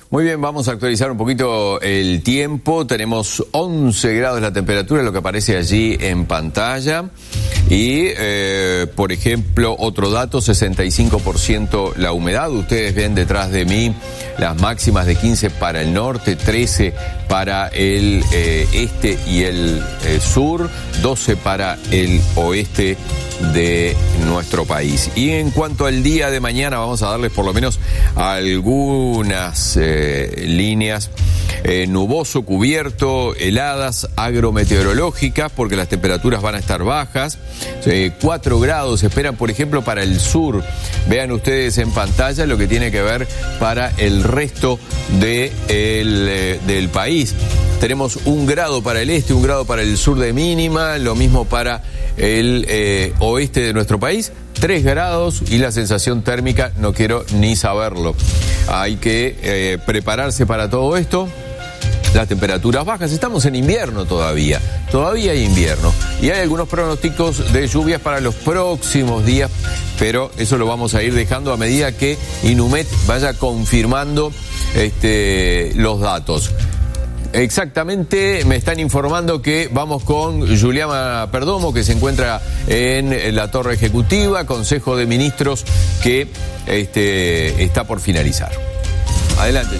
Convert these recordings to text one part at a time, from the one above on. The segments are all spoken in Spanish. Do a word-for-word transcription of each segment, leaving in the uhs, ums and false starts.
Muy bien, vamos a actualizar un poquito el tiempo. Tenemos once grados la temperatura, lo que aparece allí en pantalla. Y, eh, por ejemplo, otro dato, sesenta y cinco por ciento la humedad. Ustedes ven detrás de mí las máximas de quince para el norte, trece para el eh, este y el eh, sur, doce para el oeste de nuestro país. Y en cuanto al día de mañana, vamos a darles por lo menos algunas eh, líneas. Eh, nuboso, cubierto, heladas agrometeorológicas, porque las temperaturas van a estar bajas. Eh, cuatro grados se esperan, por ejemplo, para el sur. Vean ustedes en pantalla lo que tiene que ver para el resto de el, eh, del país. Tenemos un grado para el este, un grado para el sur de mínima, lo mismo para el eh, oeste de nuestro país. tres grados y la sensación térmica no quiero ni saberlo. Hay que eh, prepararse para todo esto. Las temperaturas bajas, estamos en invierno todavía, todavía hay invierno. Y hay algunos pronósticos de lluvias para los próximos días, pero eso lo vamos a ir dejando a medida que Inumet vaya confirmando este, los datos. Exactamente, me están informando que vamos con Juliana Perdomo, que se encuentra en la Torre Ejecutiva, Consejo de Ministros que este, está por finalizar. Adelante.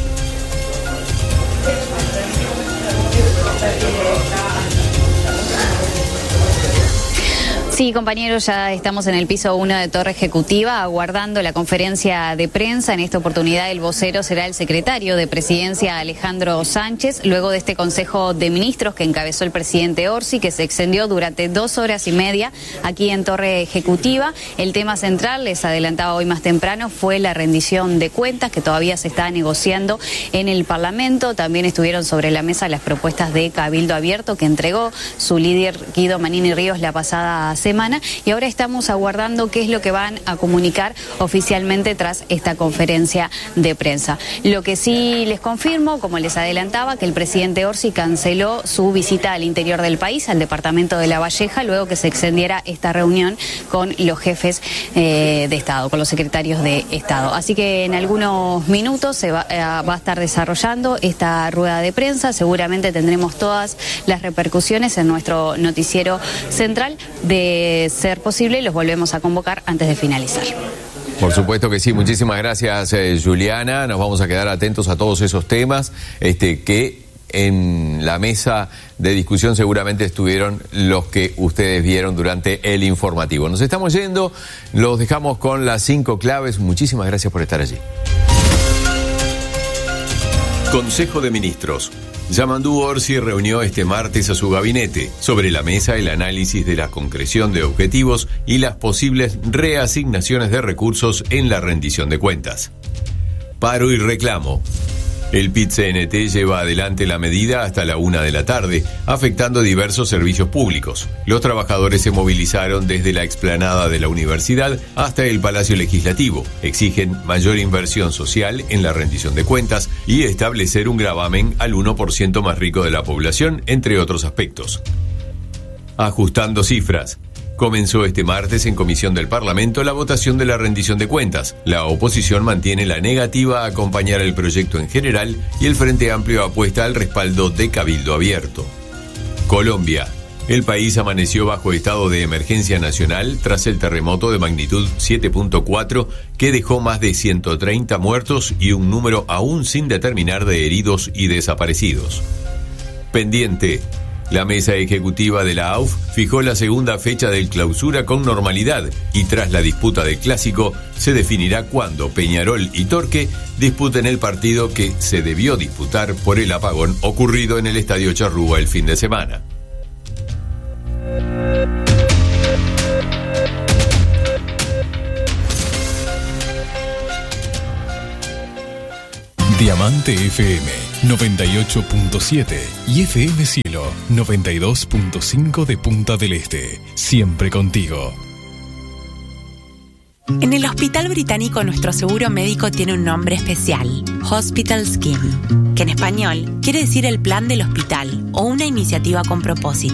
Sí, compañeros, ya estamos en el piso uno de Torre Ejecutiva aguardando la conferencia de prensa. En esta oportunidad el vocero será el secretario de Presidencia, Alejandro Sánchez, luego de este Consejo de Ministros que encabezó el presidente Orsi, que se extendió durante dos horas y media aquí en Torre Ejecutiva. El tema central, les adelantaba hoy más temprano, fue la rendición de cuentas que todavía se está negociando en el Parlamento. También estuvieron sobre la mesa las propuestas de Cabildo Abierto que entregó su líder Guido Manini Ríos la pasada semana, y ahora estamos aguardando qué es lo que van a comunicar oficialmente tras esta conferencia de prensa. Lo que sí les confirmo, como les adelantaba, que el presidente Orsi canceló su visita al interior del país, al departamento de La Valleja, luego que se extendiera esta reunión con los jefes eh, de Estado, con los secretarios de Estado. Así que en algunos minutos se va, eh, va a estar desarrollando esta rueda de prensa. Seguramente tendremos todas las repercusiones en nuestro noticiero central. De ser posible, los volvemos a convocar antes de finalizar. Por supuesto que sí, muchísimas gracias, eh, Juliana. Nos vamos a quedar atentos a todos esos temas este, que en la mesa de discusión seguramente estuvieron los que ustedes vieron durante el informativo. Nos estamos yendo, los dejamos con las cinco claves. Muchísimas gracias por estar allí. Consejo de Ministros. Yamandú Orsi reunió este martes a su gabinete. Sobre la mesa el análisis de la concreción de objetivos y las posibles reasignaciones de recursos en la rendición de cuentas. Paro y reclamo. El P I T C N T lleva adelante la medida hasta la una de la tarde, afectando diversos servicios públicos. Los trabajadores se movilizaron desde la explanada de la universidad hasta el Palacio Legislativo. Exigen mayor inversión social en la rendición de cuentas y establecer un gravamen al uno por ciento más rico de la población, entre otros aspectos. Ajustando cifras. Comenzó este martes en comisión del Parlamento la votación de la rendición de cuentas. La oposición mantiene la negativa a acompañar el proyecto en general y el Frente Amplio apuesta al respaldo de Cabildo Abierto. Colombia. El país amaneció bajo estado de emergencia nacional tras el terremoto de magnitud siete punto cuatro que dejó más de ciento treinta muertos y un número aún sin determinar de heridos y desaparecidos. Pendiente. La mesa ejecutiva de la A U F fijó la segunda fecha del clausura con normalidad y tras la disputa del clásico se definirá cuándo Peñarol y Torque disputen el partido que se debió disputar por el apagón ocurrido en el Estadio Charrúa el fin de semana. Diamante F M noventa y ocho punto siete y F M Cielo noventa y dos punto cinco de Punta del Este. Siempre contigo. En el Hospital Británico nuestro seguro médico tiene un nombre especial, Hospital Scheme, que en español quiere decir el plan del hospital o una iniciativa con propósito.